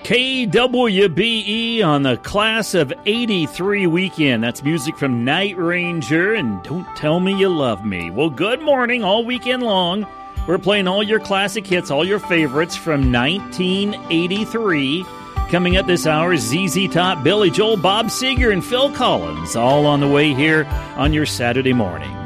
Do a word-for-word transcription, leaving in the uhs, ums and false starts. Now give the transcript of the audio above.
K W B E on the Class of eighty-three weekend. That's music from Night Ranger and Don't Tell Me You Love Me. Well, good morning all weekend long. We're playing all your classic hits, all your favorites from nineteen eighty-three. Coming up this hour, Z Z Top, Billy Joel, Bob Seger, and Phil Collins, all on the way here on your Saturday morning.